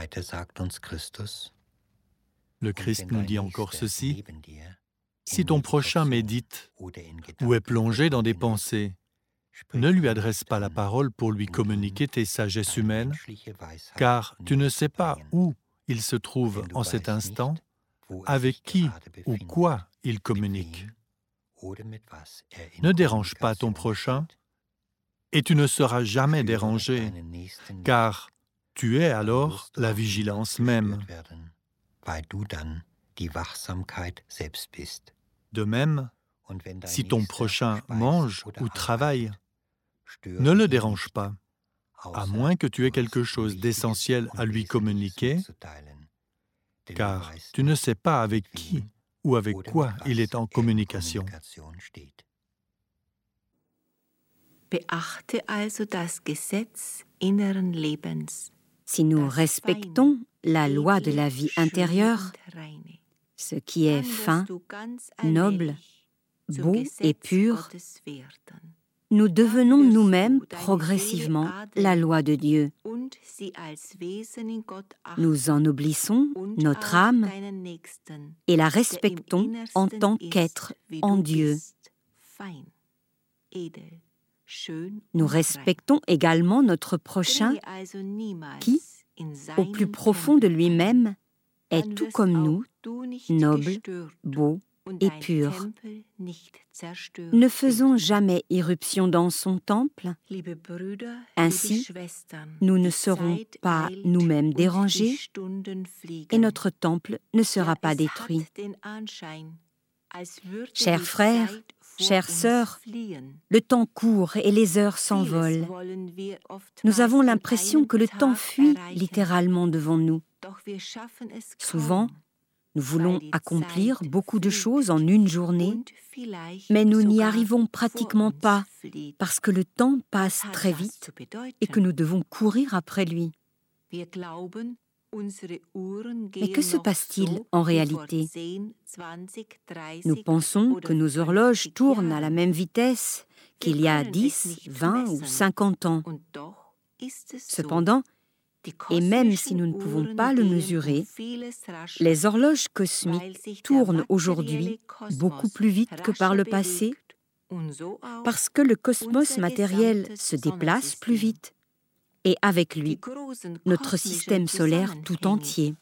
Le Christ nous dit encore ceci: si ton prochain médite ou est plongé dans des pensées, ne lui adresse pas la parole pour lui communiquer tes sagesses humaines, car tu ne sais pas où il se trouve en cet instant, avec qui ou quoi il communique. Ne dérange pas ton prochain, et tu ne seras jamais dérangé, car tu es alors la vigilance même. De même, si ton prochain mange ou travaille, ne le dérange pas, à moins que tu aies quelque chose d'essentiel à lui communiquer, car tu ne sais pas avec qui ou avec quoi il est en communication. Beachte also das Gesetz inneren Lebens. Si nous respectons la loi de la vie intérieure, ce qui est fin, noble, beau et pur, nous devenons nous-mêmes progressivement la loi de Dieu. Nous ennoblissons notre âme et la respectons en tant qu'être en Dieu. Nous respectons également notre prochain qui, au plus profond de lui-même, est tout comme nous, noble, beau et pur. Ne faisons jamais irruption dans son temple. Ainsi, nous ne serons pas nous-mêmes dérangés et notre temple ne sera pas détruit. Chers frères, chères sœurs, le temps court et les heures s'envolent. Nous avons l'impression que le temps fuit littéralement devant nous. Souvent, nous voulons accomplir beaucoup de choses en une journée, mais nous n'y arrivons pratiquement pas parce que le temps passe très vite et que nous devons courir après lui. Mais que se passe-t-il en réalité? Nous pensons que nos horloges tournent à la même vitesse qu'il y a 10, 20 ou 50 ans. Cependant, et même si nous ne pouvons pas le mesurer, les horloges cosmiques tournent aujourd'hui beaucoup plus vite que par le passé parce que le cosmos matériel se déplace plus vite et avec lui, notre système solaire tout entier.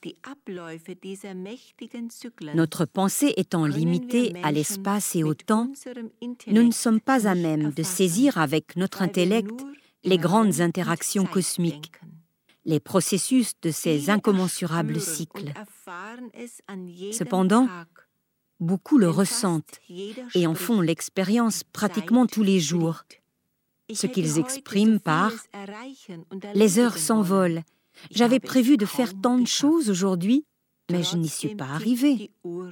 Notre pensée étant limitée à l'espace et au temps, nous ne sommes pas à même de saisir avec notre intellect les grandes interactions cosmiques, les processus de ces incommensurables cycles. Cependant, beaucoup le ressentent et en font l'expérience pratiquement tous les jours, ce qu'ils expriment par « les heures s'envolent, j'avais prévu de faire tant de choses aujourd'hui, mais je n'y suis pas arrivé ».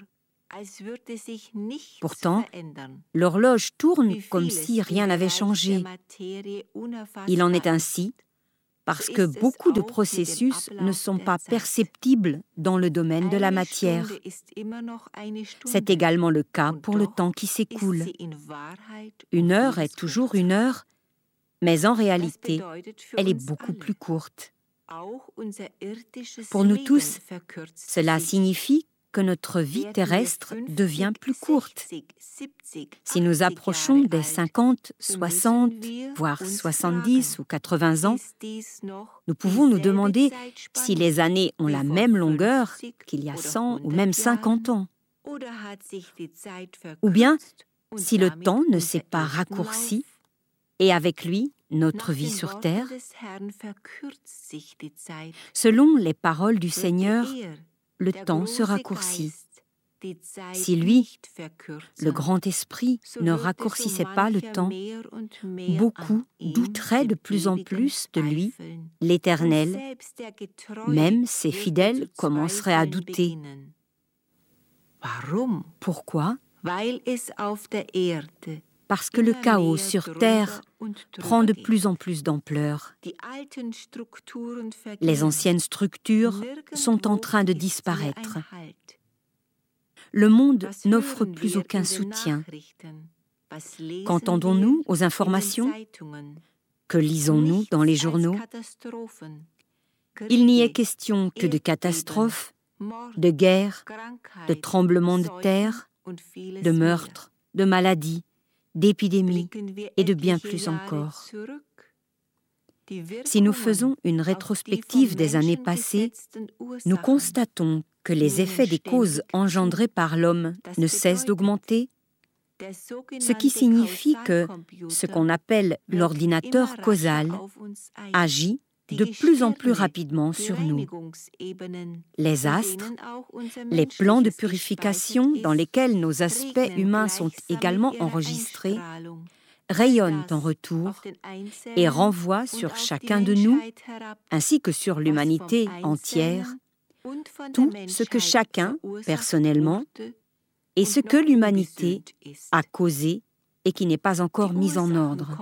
Pourtant, l'horloge tourne comme si rien n'avait changé. Il en est ainsi parce que beaucoup de processus ne sont pas perceptibles dans le domaine de la matière. C'est également le cas pour le temps qui s'écoule. Une heure est toujours une heure, mais en réalité, elle est beaucoup plus courte. Pour nous tous, cela signifie que notre vie terrestre devient plus courte. Si nous approchons des 50, 60, voire 70 ou 80 ans, nous pouvons nous demander si les années ont la même longueur qu'il y a 100 ou même 50 ans. Ou bien, si le temps ne s'est pas raccourci, et avec lui, notre vie sur terre. Selon les paroles du Seigneur, le temps se raccourcit. Si lui, le grand esprit, ne raccourcissait pas le temps, beaucoup douteraient de plus en plus de lui, l'Éternel. Même ses fidèles commenceraient à douter. Pourquoi? Parce que le chaos sur terre prend de plus en plus d'ampleur. Les anciennes structures sont en train de disparaître. Le monde n'offre plus aucun soutien. Qu'entendons-nous aux informations? Que lisons-nous dans les journaux? il n'y est question que de catastrophes, de guerres, de tremblements de terre, de meurtres, de maladies, d'épidémies et de bien plus encore. Si nous faisons une rétrospective des années passées, nous constatons que les effets des causes engendrées par l'homme ne cessent d'augmenter, ce qui signifie que ce qu'on appelle l'ordinateur causal agit de plus en plus rapidement sur nous. Les astres, les plans de purification dans lesquels nos aspects humains sont également enregistrés, rayonnent en retour et renvoient sur chacun de nous, ainsi que sur l'humanité entière, tout ce que chacun, personnellement, et ce que l'humanité a causé et qui n'est pas encore mis en ordre.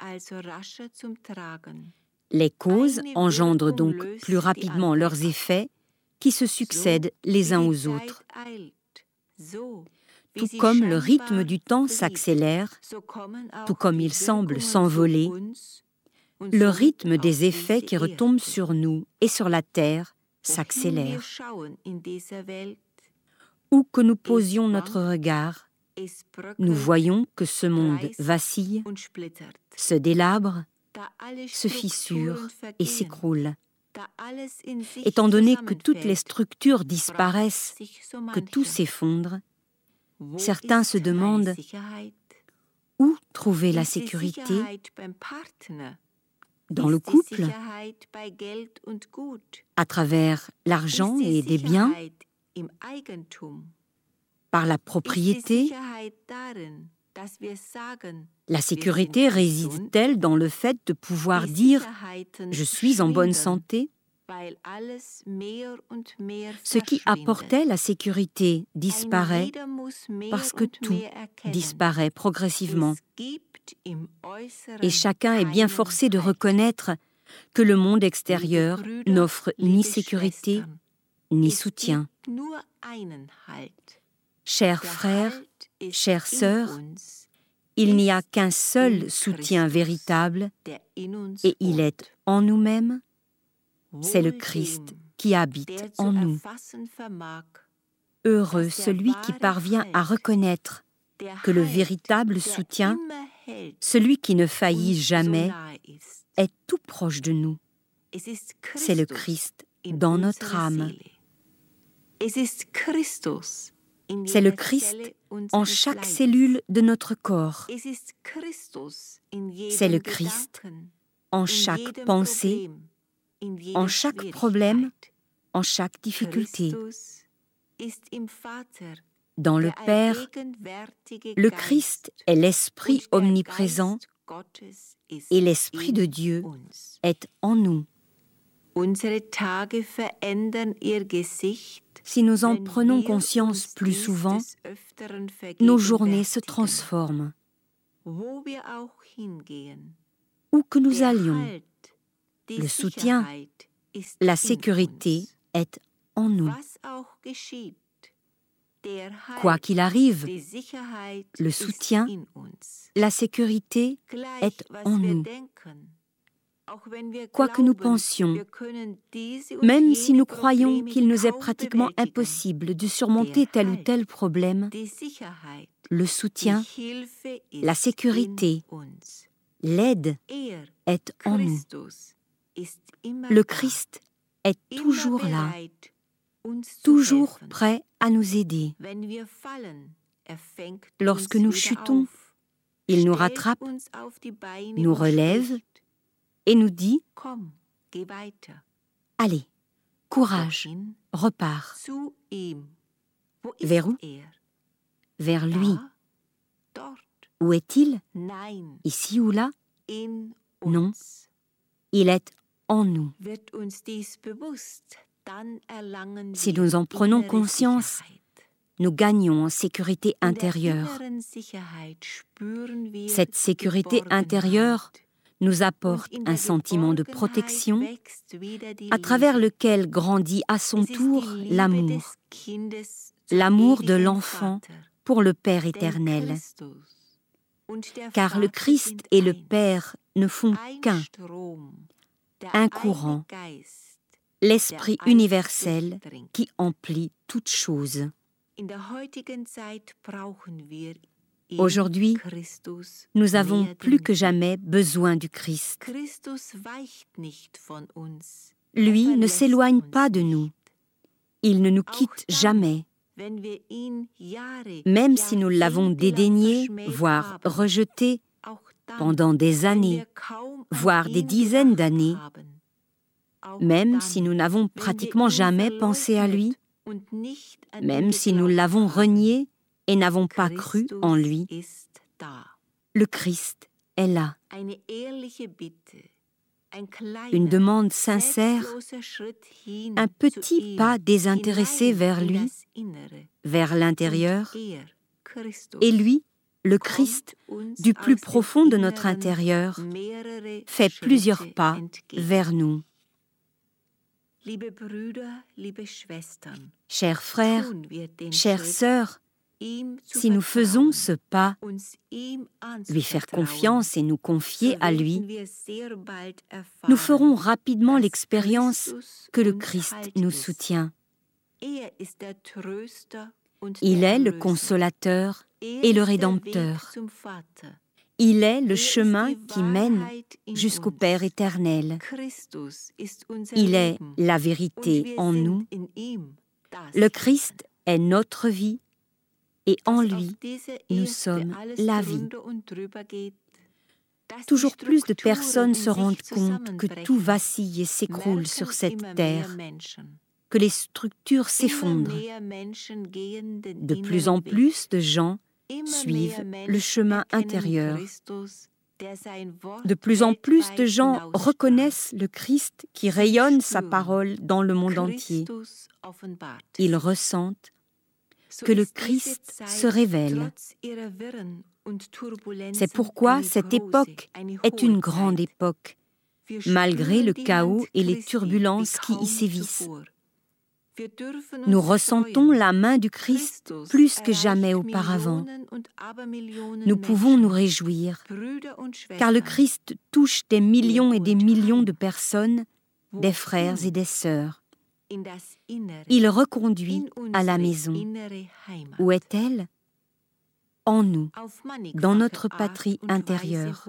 Les causes engendrent donc plus rapidement leurs effets qui se succèdent les uns aux autres. Tout comme le rythme du temps s'accélère, tout comme il semble s'envoler, le rythme des effets qui retombent sur nous et sur la terre s'accélère. Où que nous posions notre regard, nous voyons que ce monde vacille, se délabre, se fissure et s'écroule. Étant donné que toutes les structures disparaissent, que tout s'effondre, certains se demandent où trouver la sécurité? Dans le couple, à travers l'argent et des biens, par la propriété. La sécurité réside-t-elle dans le fait de pouvoir dire « je suis en bonne santé » ? Ce qui apportait la sécurité disparaît parce que tout disparaît progressivement. Et chacun est bien forcé de reconnaître que le monde extérieur n'offre ni sécurité ni soutien. Chers frères, chères sœurs, il n'y a qu'un seul soutien véritable et il est en nous-mêmes, c'est le Christ qui habite en nous. Heureux celui qui parvient à reconnaître que le véritable soutien, celui qui ne faillit jamais, est tout proche de nous. C'est le Christ dans notre âme. C'est le Christ en chaque cellule de notre corps. C'est le Christ en chaque pensée, en chaque problème, en chaque difficulté. Dans le Père, le Christ est l'Esprit omniprésent et l'Esprit de Dieu est en nous. Si nous en prenons conscience plus souvent, nos journées se transforment. Où que nous allions, le soutien, la sécurité est en nous. Quoi qu'il arrive, le soutien, la sécurité est en nous. Quoi que nous pensions, même si nous croyons qu'il nous est pratiquement impossible de surmonter tel ou tel problème, le soutien, la sécurité, l'aide est en nous. Le Christ est toujours là, toujours prêt à nous aider. Lorsque nous chutons, il nous rattrape, nous relève et nous dit « Allez, courage, repars. » Vers où? Vers lui. Où est-il? Ici ou là? Non, il est en nous. Si nous en prenons conscience, nous gagnons en sécurité intérieure. Cette sécurité intérieure nous apporte un sentiment de protection à travers lequel grandit à son tour l'amour, l'amour de l'enfant pour le Père éternel. Car le Christ et le Père ne font qu'un, un courant, l'Esprit universel qui emplit toutes choses. Aujourd'hui, nous avons plus que jamais besoin du Christ. Lui ne s'éloigne pas de nous. Il ne nous quitte jamais. Même si nous l'avons dédaigné, voire rejeté, pendant des années, voire des dizaines d'années, même si nous n'avons pratiquement jamais pensé à lui, même si nous l'avons renié et n'avons pas cru en lui, le Christ est là. Une demande sincère, un petit pas désintéressé vers lui, vers l'intérieur, et lui, le Christ, du plus profond de notre intérieur, fait plusieurs pas vers nous. Chers frères, chères sœurs, si nous faisons ce pas, lui faire confiance et nous confier à lui, nous ferons rapidement l'expérience que le Christ nous soutient. Il est le consolateur et le rédempteur. Il est le chemin qui mène jusqu'au Père éternel. Il est la vérité en nous. Le Christ est notre vie et en lui, nous sommes la vie. Toujours plus de personnes se rendent compte que tout vacille et s'écroule sur cette terre, que les structures s'effondrent. De plus en plus de gens suivent le chemin intérieur. De plus en plus de gens reconnaissent le Christ qui rayonne sa parole dans le monde entier. Ils ressentent que le Christ se révèle. C'est pourquoi cette époque est une grande époque, malgré le chaos et les turbulences qui y sévissent. Nous ressentons la main du Christ plus que jamais auparavant. Nous pouvons nous réjouir, car le Christ touche des millions et des millions de personnes, des frères et des sœurs. Il reconduit à la maison. Où est-elle? En nous, dans notre patrie intérieure.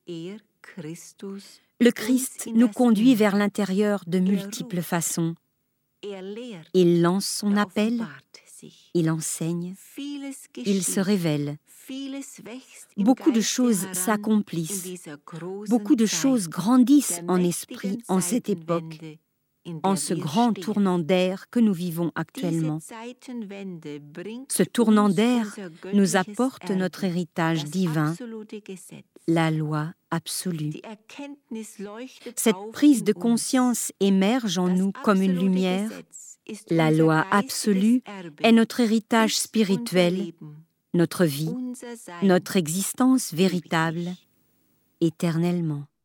Le Christ nous conduit vers l'intérieur de multiples façons. Il lance son appel, il enseigne, il se révèle. Beaucoup de choses s'accomplissent, beaucoup de choses grandissent en esprit en cette époque, en ce grand tournant d'air que nous vivons actuellement. Ce tournant d'air nous apporte notre héritage divin, la loi absolue. Cette prise de conscience émerge en nous comme une lumière. La loi absolue est notre héritage spirituel, notre vie, notre existence véritable, éternellement.